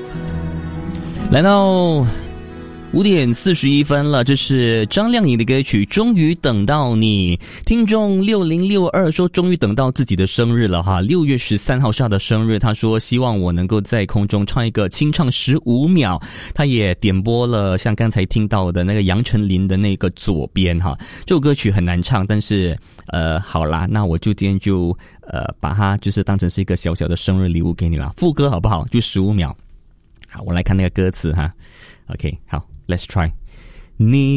来到5:41了，这是张靓颖的歌曲《终于等到你》。听众6062说终于等到自己的生日了哈，6月13号是他的生日，他说希望我能够在空中唱一个清唱15秒。他也点播了像刚才听到的那个杨丞琳的那个左边哈，这首歌曲很难唱，但是好啦，那我就今天就把它就是当成是一个小小的生日礼物给你啦。副歌好不好？就15秒。好，我来看那个歌词哈。OK， 好。Let's try. 你